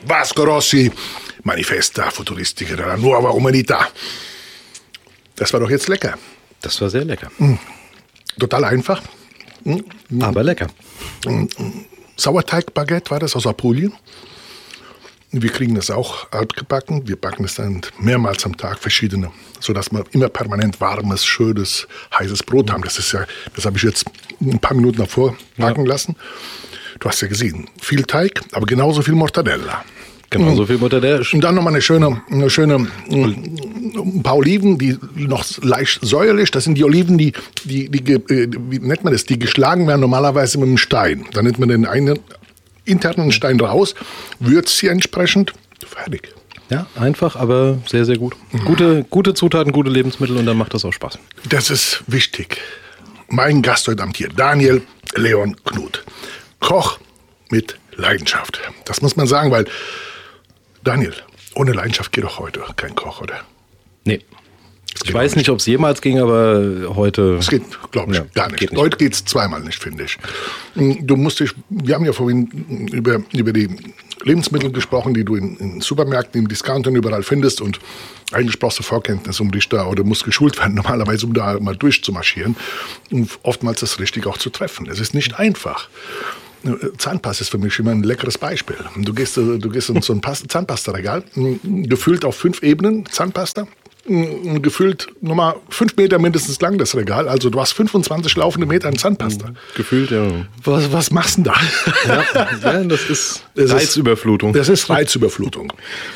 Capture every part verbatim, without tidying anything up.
Vasco Rossi, Manifesta Futuristica della Nuova Umanità. Das war doch jetzt lecker. Das war sehr lecker. Mm. Total einfach. Mm. Aber lecker. Mm. Sauerteig-Baguette war das aus Apulien. Wir kriegen das auch altgebacken. Wir backen es dann mehrmals am Tag, verschiedene, sodass wir immer permanent warmes, schönes, heißes Brot haben. Das ist ja, das habe ich jetzt ein paar Minuten davor backen ja. lassen. Du hast ja gesehen, viel Teig, aber genauso viel Mortadella. Genauso viel Mortadella. Und dann nochmal eine schöne, eine schöne, ein paar Oliven, die noch leicht säuerlich. Das sind die Oliven, die, die, die, wie nennt man das? Die geschlagen werden normalerweise mit einem Stein. Dann nimmt man den einen internen Stein raus, würzt sie entsprechend, fertig. Ja, einfach, aber sehr, sehr gut. Gute, gute Zutaten, gute Lebensmittel und dann macht das auch Spaß. Das ist wichtig. Mein Gast heute Abend hier, Daniel Leon Knut. Koch mit Leidenschaft. Das muss man sagen, weil, Daniel, ohne Leidenschaft geht doch heute kein Koch, oder? Nee. Ich weiß nicht, ob es jemals ging, aber heute... Es geht, glaube ich, ja, gar nicht. Geht nicht. Heute geht es zweimal nicht, finde ich. Du musst dich, wir haben ja vorhin über, über die Lebensmittel gesprochen, die du in, in Supermärkten, in Discountern überall findest und eigentlich brauchst du Vorkenntnis, um dich da, oder musst geschult werden normalerweise, um da mal durchzumarschieren und oftmals das richtig auch zu treffen. Es ist nicht einfach. Zahnpasta ist für mich immer ein leckeres Beispiel. Du gehst, du gehst in so ein Zahnpasta-Regal, gefüllt auf fünf Ebenen Zahnpasta, gefüllt nochmal fünf Meter mindestens lang das Regal. Also du hast fünfundzwanzig laufende Meter an Zahnpasta. Gefühlt, ja. Was, was machst du denn da? Ja, ja, das ist das Reizüberflutung. Ist, das ist Reizüberflutung.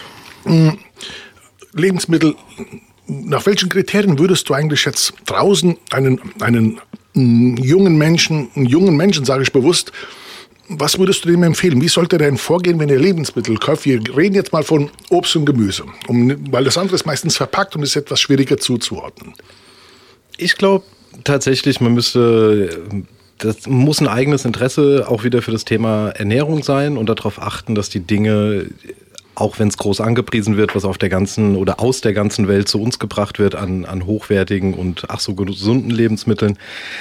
Lebensmittel, nach welchen Kriterien würdest du eigentlich jetzt draußen einen, einen jungen Menschen, einen jungen Menschen, sage ich bewusst, was würdest du dem empfehlen? Wie sollte der denn vorgehen, wenn er Lebensmittel kauft? Wir reden jetzt mal von Obst und Gemüse, um, weil das andere ist meistens verpackt und ist etwas schwieriger zuzuordnen. Ich glaube tatsächlich, man müsste, das muss ein eigenes Interesse auch wieder für das Thema Ernährung sein und darauf achten, dass die Dinge, auch wenn es groß angepriesen wird, was auf der ganzen oder aus der ganzen Welt zu uns gebracht wird an, an hochwertigen und ach so gesunden Lebensmitteln.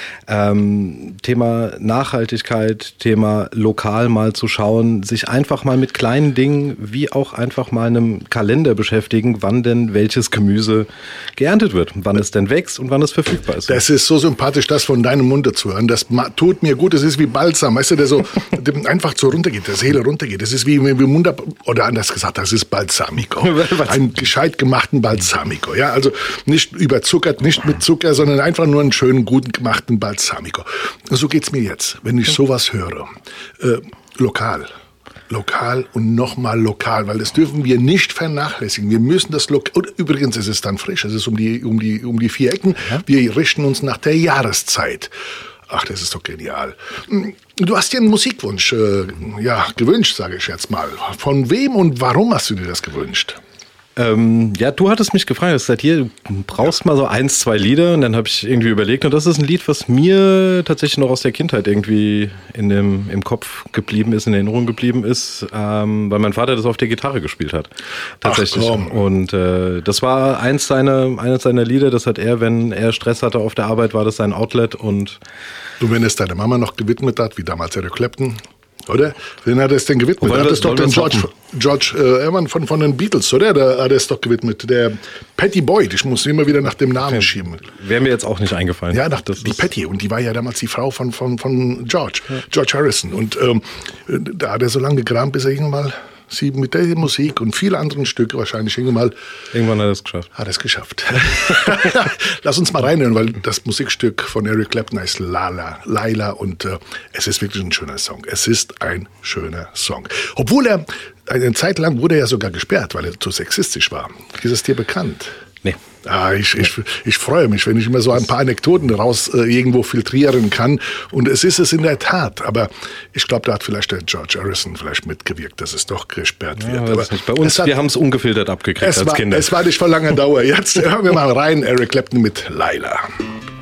Ähm, Thema Nachhaltigkeit, Thema lokal mal zu schauen, sich einfach mal mit kleinen Dingen wie auch einfach mal einem Kalender beschäftigen, wann denn welches Gemüse geerntet wird, wann es denn wächst und wann es verfügbar ist. Das ist so sympathisch, das von deinem Munde zu hören. Das tut mir gut. Das ist wie Balsam, weißt du, der so einfach so runtergeht, der Seele runtergeht. Das ist wie, wie Munde, oder anders gesagt, das ist Balsamico. Einen gescheit gemachten Balsamico. Ja, also nicht überzuckert, nicht mit Zucker, sondern einfach nur einen schönen, guten gemachten Balsamico. So geht's mir jetzt, wenn ich sowas höre. Äh, lokal. Lokal und nochmal lokal, weil das dürfen wir nicht vernachlässigen. Wir müssen das lokal. Und übrigens ist es dann frisch. Es ist um die, um die, um die vier Ecken. Wir richten uns nach der Jahreszeit. Ach, das ist doch genial. Du hast dir einen Musikwunsch äh, ja, gewünscht, sage ich jetzt mal. Von wem und warum hast du dir das gewünscht? Ähm, ja, du hattest mich gefragt, du hast gesagt, hier, du brauchst mal so eins, zwei Lieder und dann habe ich irgendwie überlegt und das ist ein Lied, was mir tatsächlich noch aus der Kindheit irgendwie in dem, im Kopf geblieben ist, in Erinnerung geblieben ist, ähm, weil mein Vater das auf der Gitarre gespielt hat. Tatsächlich. Ach, komm. Und äh, das war eins seiner, eines seiner Lieder, das hat er, wenn er Stress hatte auf der Arbeit, war das sein Outlet und Du, wenn es deine Mama noch gewidmet hat, wie damals Eric Clapton, oder? Wen hat er es denn gewidmet? Wollen Hat wir- es doch wollen wir den es George, hoffen? George äh, Ehrmann von, von den Beatles, oder? Der hat es doch gewidmet. Der Patty Boyd, ich muss immer wieder nach dem Namen schieben. wäre mir jetzt auch nicht eingefallen. Ja, nach, das die ist- Patty. Und die war ja damals die Frau von, von, von George, George Harrison. Und ähm, da hat er so lange gekramt, bis er irgendwann mal sie mit der Musik und vielen anderen Stücke wahrscheinlich irgendwann mal Irgendwann hat er es geschafft. hat er es geschafft. Lass uns mal reinhören, weil das Musikstück von Eric Clapton heißt Lala, Laila und äh, es ist wirklich ein schöner Song. Es ist ein schöner Song. Obwohl er, eine Zeit lang wurde er ja sogar gesperrt, weil er zu sexistisch war. Ist es dir bekannt? Nee. Ah, ich, ich, ich freue mich, wenn ich immer so ein paar Anekdoten raus äh, irgendwo filtrieren kann. Und es ist es in der Tat. Aber ich glaube, da hat vielleicht der George Harrison vielleicht mitgewirkt, dass es doch gesperrt Ja, wird. weiß Aber ich nicht. Bei uns, es hat, wir haben es ungefiltert abgekriegt es als war, Kinder. es war nicht von langer Dauer. Jetzt hören wir mal rein, Eric Clapton mit Laila.